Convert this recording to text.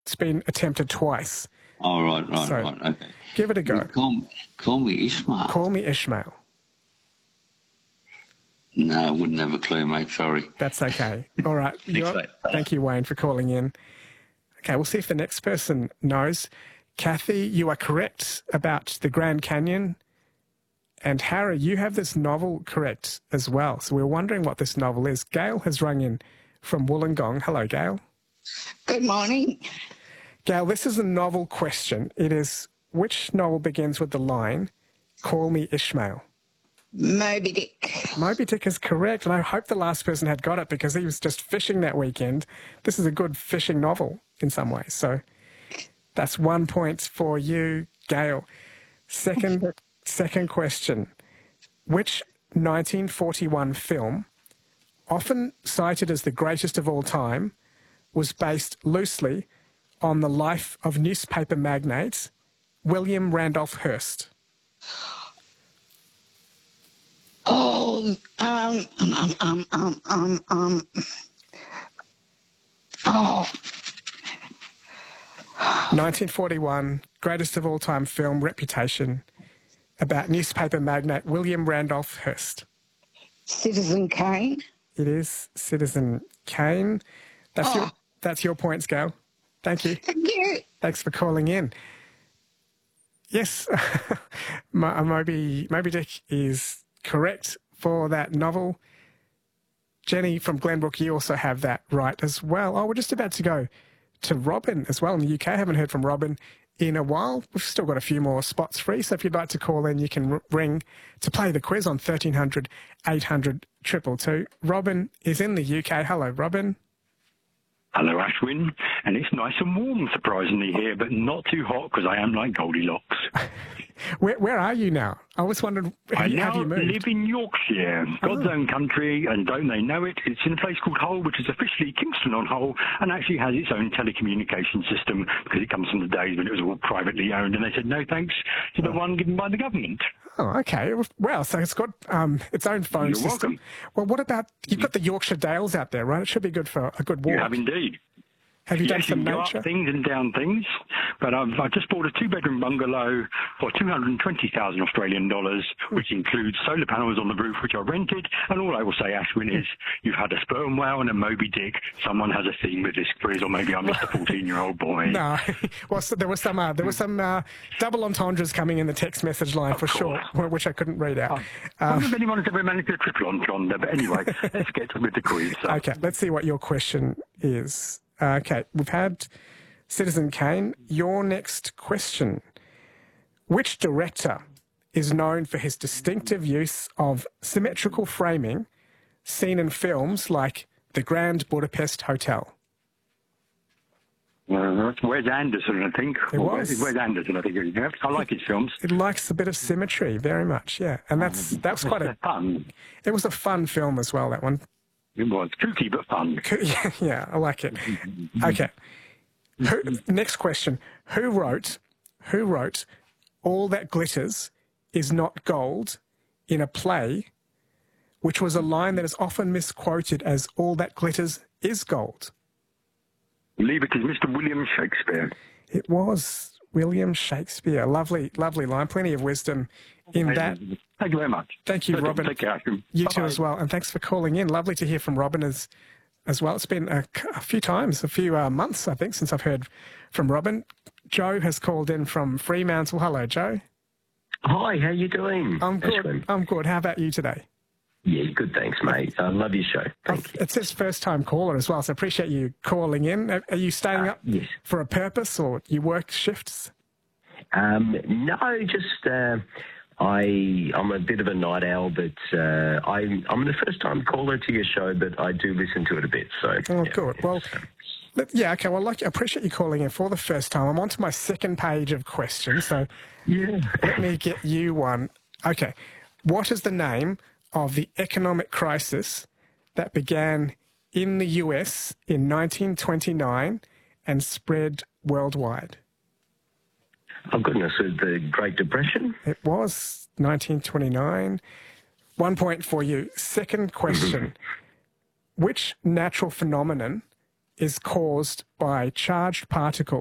It's been attempted twice. Oh, right, So, okay. Give it a go. Call me Ishmael. Call me Ishmael. No, I wouldn't have a clue, mate. Sorry. That's okay. All right. Thank you, Wayne, for calling in. Okay, we'll see if the next person knows. Kathy, you are correct about the Grand Canyon. And Harry, you have this novel correct as well. So we're wondering what this novel is. Gail has rung in from Wollongong. Hello, Gail. Good morning. Gail, this is a novel question. It is, which novel begins with the line, "Call me Ishmael"? Moby Dick. Moby Dick is correct, and I hope the last person had got it because he was just fishing that weekend. This is a good fishing novel in some ways. So that's 1 point for you, Gail. Second question. Which 1941 film, often cited as the greatest of all time, was based loosely on the life of newspaper magnate William Randolph Hearst? Oh, 1941, greatest of all time film, Reputation, about newspaper magnate William Randolph Hearst. Citizen Kane. It is Citizen Kane. That's your points, Gail. Thank you. Thank you. Thanks for calling in. Yes, Moby Dick is correct for that novel. Jenny from Glenbrook, you also have that right as well. Oh, we're just about to go to Robin as well in the UK. I haven't heard from Robin in a while. We've still got a few more spots free, so if you'd like to call in, you can ring to play the quiz on 1300 800 222. Robin is in the UK. Hello, Robin. Hello, Ashwin. And it's nice and warm, surprisingly, here, but not too hot because I am like Goldilocks. Where are you now? I always wondered, have you moved? I live in Yorkshire, God's own country, and don't they know it? It's in a place called Hull, which is officially Kingston on Hull, and actually has its own telecommunication system because it comes from the days when it was all privately owned, and they said no thanks to the one given by the government. Oh, okay. Well, so it's got its own phone You're system. welcome. Well, what about, you've got the Yorkshire Dales out there, right? It should be good for a good walk. You have indeed. Have you done Yes, some you go nature? up things and down things, but I've just bought a two-bedroom bungalow for 220,000 Australian dollars, which includes solar panels on the roof, which are rented. And all I will say, Ashwin, is you've had a sperm whale and a Moby Dick. Someone has a theme with this quiz, or maybe I'm just a 14-year-old boy. No. Well, so there were some double entendres coming in the text message line for sure, which I couldn't read out. I wonder if anyone has ever managed a triple entendre, but anyway, let's get with the quiz. So. Okay, let's see what your question is. Okay, we've had Citizen Kane. Your next question. Which director is known for his distinctive use of symmetrical framing seen in films like The Grand Budapest Hotel? That's Wes Anderson, I think. Wes Anderson, I think. I like his films. It likes a bit of symmetry, very much, yeah. And that was quite fun. It was a fun film as well, that one. It was kooky but fun. Yeah, I like it. Okay. Next question. Who wrote All That Glitters Is Not Gold in a play, which was a line that is often misquoted as All That Glitters Is Gold? I believe it is Mr. William Shakespeare. It was William Shakespeare. Lovely, lovely line. Plenty of wisdom in that. Thank you very much. Thank you, Robin. Take care. You Bye-bye. too as well. And thanks for calling in. Lovely to hear from Robin as well. It's been a few months, I think, since I've heard from Robin. Joe has called in from Fremantle. Hello, Joe. Hi, how you doing? I'm good. Ashwin? I'm good. How about you today? Yeah, good, thanks, mate. I love your show. Thank you. It says first-time caller as well, so I appreciate you calling in. Are you staying up yes. for a purpose, or you work shifts? No, just I'm a bit of a night owl, but I'm the first-time caller to your show, but I do listen to it a bit. So. Oh, yeah, good. Well, yeah, okay. Well, I appreciate you calling in for the first time. I'm on to my second page of questions, so let me get you one. Okay. What is the name of the economic crisis that began in the US in 1929 and spread worldwide? Oh, goodness, the Great Depression? It was 1929. 1 point for you. Second question. Which natural phenomenon is caused by charged particles